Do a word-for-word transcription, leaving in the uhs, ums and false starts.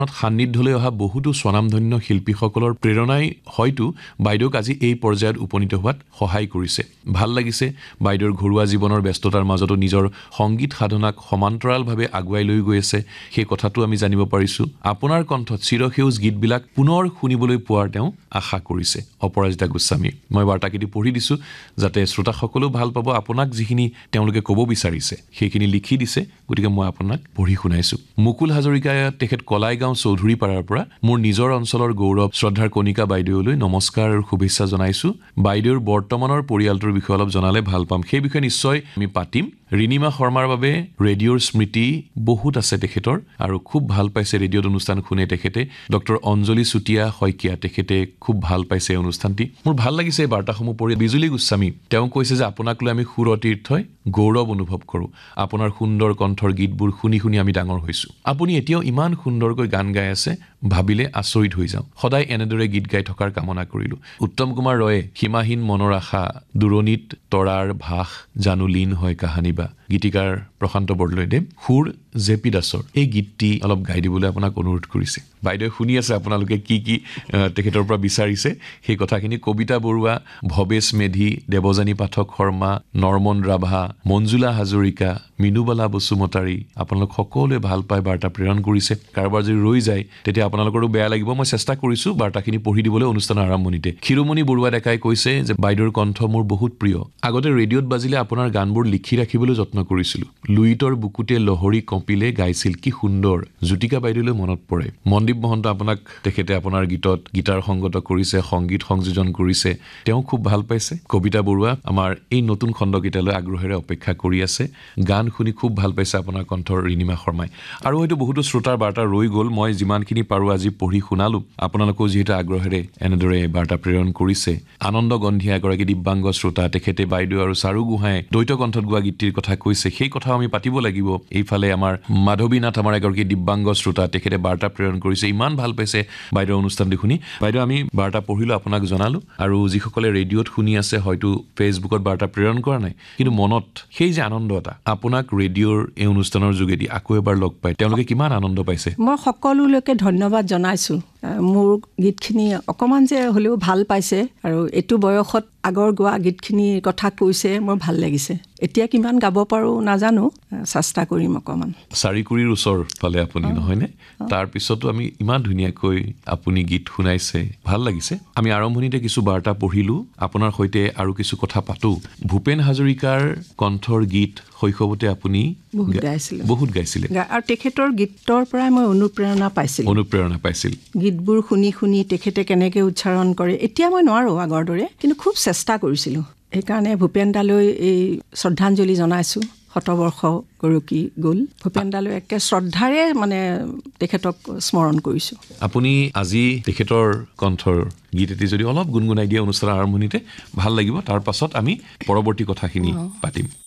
সান্নিধ্যলৈ অহা বহুতো স্বনামধন্য শিল্পীসকলৰ প্ৰেৰণাই হয়তো বাইদেউক আজি এই পৰ্যায়ত উপনীত হোৱাত সহায় কৰিছে। ভাল লাগিছে বাইদেউৰ ঘৰুৱা জীৱনৰ ব্যস্ততাৰ মাজতো নিজৰ সংগীত সাধনাক সমান্তৰালভাৱে আগুৱাই লৈ গৈ আছে, সেই কথাটো আমি জানিব পাৰিছোঁ। আপোনাৰ কণ্ঠত চিৰসেউজ গীতবিলাক পুনৰ শুনিবলৈ পোৱাৰ তেওঁ আশা কৰিছে। অপৰাজিতা গোস্বামী, মই বাৰ্তাকেইটি পঢ়ি দিছোঁ যাতে শ্ৰোতাসকলেও ভাল পাব। আপোনাক যিখিনি তেওঁলোকে ক'ব বিচাৰিছে সেইখিনি লিখি দিছে, গতিকে মই আপোনাক পঢ়ি শুনাইছোঁ। মুকুল হাজৰিকাই তেখেত কলাইগাঁও চৌধুৰীপাৰাৰ পৰা মোৰ নিজৰ অঞ্চলৰ গৌৰৱ শ্ৰদ্ধাৰ কণিকা বাইদেউলৈ নমস্কাৰ আৰু শুভেচ্ছা জনাইছোঁ। বাইদেউৰ বৰ্তমানৰ পৰিয়ালটোৰ বিষয়ে অলপ জনালে ভাল পাম। সেই বিষয়ে নিশ্চয় আমি পাতিম। ৰিণিমা শৰ্মাৰ বাবে ৰেডিঅ'ৰ স্মৃতি বহুত আছে তেখেতৰ, আৰু খুব ভাল পাইছে ৰেডিঅ'ত অনুষ্ঠান শুনে তেখেতে। ডক্টৰ অঞ্জলি চুতীয়া শইকীয়া, তেখেতে খুব ভাল পাইছে এই অনুষ্ঠানটি। মোৰ ভাল লাগিছে এই বাৰ্তাসমূহ পঢ়ি। বিজুলী গোস্বামী, তেওঁ কৈছে যে আপোনাক লৈ আমি সুৰতীৰ্থই গৌৰৱ অনুভৱ কৰোঁ। আপোনাৰ সুন্দৰ কণ্ঠৰ গীতবোৰ শুনি শুনি আমি ডাঙৰ হৈছোঁ। আপুনি এতিয়াও ইমান সুন্দৰকৈ গান গাই আছে, ভাবিলে আচৰিত হৈ যাওঁ। সদায় এনেদৰে গীত গাই থকাৰ কামনা কৰিলোঁ। উত্তম কুমাৰ ৰয়ে সীমাহীন মনৰ আশা, দূৰণিত তৰাৰ ভাস, জানো লীন হয় কাহানী বা। গীতিকাৰ প্ৰশান্ত বৰদলৈদেৱ, সুৰ জে পি দাসৰ। এই গীতটি অলপ গাই দিবলৈ আপোনাক অনুৰোধ কৰিছে। বাইদেৱে শুনি আছে আপোনালোকে কি কি তেখেতৰ পৰা বিচাৰিছে সেই কথাখিনি। কবিতা বৰুৱা, ভৱেশ মেধি, দেৱযানী পাঠক শৰ্মা, নৰ্মন ৰাভা, মঞ্জুলা হাজৰিকা, মিনুবালা বসুমতাৰী, আপোনালোক সকলোৱে ভাল পাই বাৰ্তা প্ৰেৰণ কৰিছে। কাৰোবাৰ যদি ৰৈ যায় তেতিয়া আপোনালোকৰো বেয়া লাগিব। মই চেষ্টা কৰিছোঁ বাৰ্তাখিনি পঢ়ি দিবলৈ অনুষ্ঠানৰ আৰম্ভণিতে। ক্ষিৰোমণি বৰুৱা ডেকাই কৈছে যে বাইদেউৰ কণ্ঠ মোৰ বহুত প্ৰিয়। আগতে ৰেডিঅ'ত বাজিলে আপোনাৰ গানবোৰ লিখি ৰাখিবলৈ যত্ন কৰিছিলোঁ। লুইতৰ বুকুতে লহৰী কঁপিলে গাইছিল, কি সুন্দৰ। জ্যোতিকা বাইদেউলৈ মনত পৰে। মনদীপ মহন্ত, আপোনাক তেখেতে আপোনাৰ গীতত গীটাৰ সংগত কৰিছে, সংগীত সংযোজন কৰিছে, তেওঁ খুব ভাল পাইছে। কবিতা বৰুৱা আমাৰ এই নতুন খণ্ডকেইটালৈ আগ্ৰহেৰে অপেক্ষা কৰি আছে। গান শুনি খুব ভাল পাইছে আপোনাৰ কণ্ঠৰ ৰিণিমা শৰ্মাই। আৰু হয়তো বহুতো শ্ৰোতাৰ বাৰ্তা ৰৈ গ'ল, মই যিমানখিনি পাৰোঁ আজি পঢ়ি শুনালোঁ। আপোনালোকেও যিহেতু আগ্ৰহেৰে এনেদৰে বাৰ্তা প্ৰেৰণ কৰিছে। আনন্দ গন্ধিয়া এগৰাকী দিব্যাংগ শ্ৰোতা, তেখেতে বাইদেউ আৰু চাৰু গোহাঁই দ্বৈত কণ্ঠত গোৱা গীতটিৰ কথা কৈছে, সেই কথাও আমি পাতিব লাগিব। এইফালে আমাৰ মাধৱী নাথ, আমাৰ এগৰাকী দিব্যাংগ শ্ৰোতা, তেখেতে বাৰ্তা প্ৰেৰণ কৰিছে, ইমান ভাল পাইছে বাইদেউৰ অনুষ্ঠানটি শুনি। বাইদেউ, আমি বাৰ্তা পঢ়িলোঁ, আপোনাক জনালোঁ। আৰু যিসকলে ৰেডিঅ'ত শুনি আছে হয়তো ফেচবুকত বাৰ্তা প্ৰেৰণ কৰা নাই, কিন্তু মনত সেই যে আনন্দ এটা, আপোনাক ৰেডিঅ'ৰ এই অনুষ্ঠানৰ যোগেদি আকৌ এবাৰ লগ পাই তেওঁলোকে কিমান আনন্দ পাইছে। মই সকলোলৈকে ধন্যবাদ জনাইছোঁ। মোৰ গীতখিনি অকণমান যে হ'লেও ভাল পাইছে, আৰু এইটো বয়সত আগৰ গোৱা গীতখিনিৰ কথা কৈছে, মোৰ ভাল লাগিছে। এতিয়া কিমান গাব পাৰোঁ নাজানো, চেষ্টা কৰিম অকণমান। চাৰিকুৰিৰ ওচৰ ফালে আপুনি, নহয়নে? তাৰপিছতো আমি ইমান ধুনীয়াকৈ আপুনি গীত শুনাইছে, ভাল লাগিছে। আমি আৰম্ভণিতে কিছু বাৰ্তা পঢ়িলোঁ, আপোনাৰ সৈতে আৰু কিছু কথা পাতোঁ। ভূপেন হাজৰিকাৰ কণ্ঠৰ গীত শৈশৱতে আপুনি বহুত গাইছিলে বহুত গাইছিলে আৰু তেখেতৰ গীতৰ পৰাই মই অনুপ্ৰেৰণা পাইছিলোঁ অনুপ্ৰেৰণা পাইছিল গীতবোৰ শুনি শুনি তেখেতে কেনেকৈ উচ্চাৰণ কৰে। এতিয়া মই নোৱাৰোঁ আগৰ দৰে, কিন্তু খুব চেষ্টা কৰিছিলোঁ। সেইকাৰণে ভূপেন দালৈ এই শ্ৰদ্ধাঞ্জলি জনাইছোঁ। শতবৰ্ষ গৰকি গ'ল, ভূপেন দালৈ একে শ্ৰদ্ধাৰে মানে তেখেতক স্মৰণ কৰিছোঁ। আপুনি আজি তেখেতৰ কণ্ঠৰ গীত এটি যদি অলপ গুণগুণাই দিয়ে অনুষ্ঠানৰ আৰম্ভণিতে ভাল লাগিব। তাৰ পাছত আমি পৰৱৰ্তী কথাখিনি পাতিম।